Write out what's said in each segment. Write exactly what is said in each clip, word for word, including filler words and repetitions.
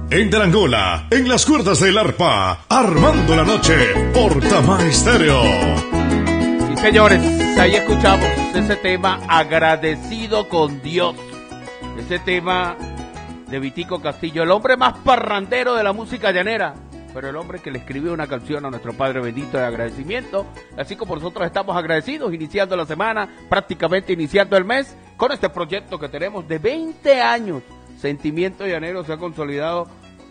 En Delangola, en las cuerdas del arpa, armando la noche por Tamar Estéreo. Sí, señores, ahí escuchamos ese tema, Agradecido con Dios. Ese tema de Vitico Castillo, el hombre más parrandero de la música llanera, pero el hombre que le escribió una canción a nuestro Padre bendito de agradecimiento, así como nosotros estamos agradecidos, iniciando la semana, prácticamente iniciando el mes, con este proyecto que tenemos de veinte años. Sentimiento Llanero se ha consolidado.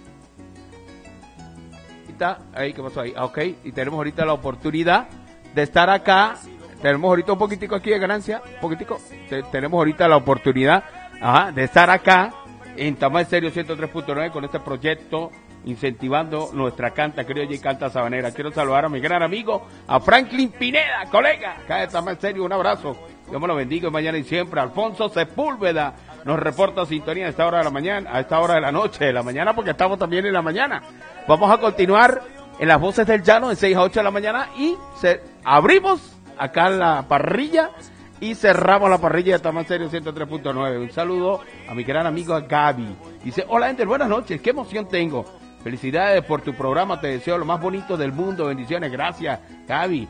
Está ahí, ¿qué pasó ahí? Ah, ok, y tenemos ahorita la oportunidad de estar acá. Tenemos ahorita un poquitico aquí de ganancia, un poquitico. Te, tenemos ahorita la oportunidad, ajá, de estar acá en Tamar Estéreo ciento tres punto nueve con este proyecto, incentivando nuestra canta criolla y canta sabanera. Quiero saludar a mi gran amigo, a Franklin Pineda, colega, acá de Tamar Estéreo, un abrazo. Dios me lo bendiga mañana y siempre. Alfonso Sepúlveda nos reporta sintonía a esta hora de la mañana, a esta hora de la noche, de la mañana, porque estamos también en la mañana. Vamos a continuar en las voces del llano de seis a ocho de la mañana y se, abrimos acá la parrilla y cerramos la parrilla de Tamar Estéreo ciento tres punto nueve. Un saludo a mi gran amigo Gaby. Dice, hola Ender, buenas noches, qué emoción tengo. Felicidades por tu programa, te deseo lo más bonito del mundo, bendiciones, gracias Gaby.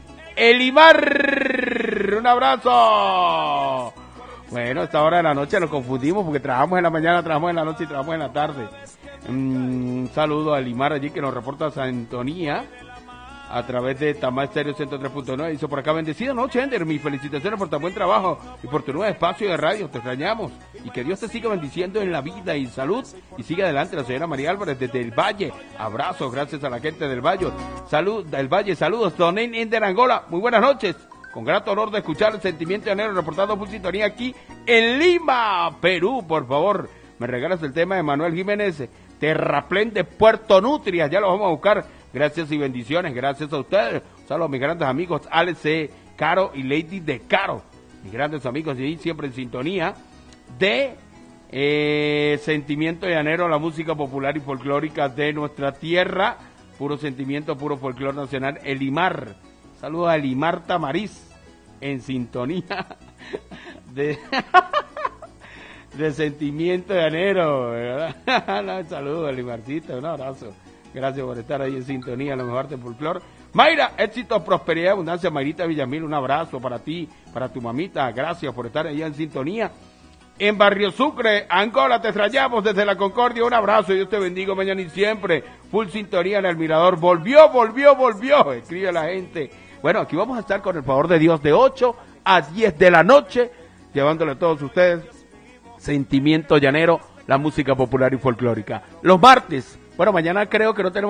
Elimar, un abrazo. Bueno, a esta hora de la noche nos confundimos porque trabajamos en la mañana, trabajamos en la noche y trabajamos en la tarde. Un mm, saludo a Elimar allí que nos reporta sintonía a través de Tamar Estéreo ciento tres punto nueve. Dice por acá, bendecida noche, Ender, mis felicitaciones por tu buen trabajo y por tu nuevo espacio de radio, te extrañamos y que Dios te siga bendiciendo en la vida y salud y siga adelante la señora María Álvarez desde el Valle. Abrazos, gracias a la gente del Valle. Salud, del Valle, saludos, Don Ender Angola, muy buenas noches. Con grato honor de escuchar el Sentimiento Llanero reportando por sintonía aquí en Lima, Perú, por favor. Me regalas el tema de Manuel Jiménez, Terraplén de Puerto Nutria, ya lo vamos a buscar. Gracias y bendiciones, gracias a ustedes. Un saludo a mis grandes amigos, Alex C. Caro y Lady de Caro. Mis grandes amigos, y siempre en sintonía de eh, Sentimiento Llanero, la música popular y folclórica de nuestra tierra. Puro sentimiento, puro folclore nacional. Elimar, saludos a Elimar Tamariz, en sintonía de... de Sentimiento Llanero, ¿verdad? Un saludo, Limarcito, un abrazo. Gracias por estar ahí en sintonía, lo mejor de folclor. Mayra, éxito, prosperidad, abundancia. Mayrita Villamil, un abrazo para ti, para tu mamita. Gracias por estar ahí en sintonía. En Barrio Sucre, Angola, te extrañamos desde la Concordia. Un abrazo, Dios te bendiga mañana y siempre. Full sintonía en el Mirador. Volvió, volvió, volvió. Escribe la gente. Bueno, aquí vamos a estar con el favor de Dios de ocho a diez de la noche, llevándole a todos ustedes Sentimiento Llanero, la música popular y folclórica. Los martes, bueno, mañana creo que no tenemos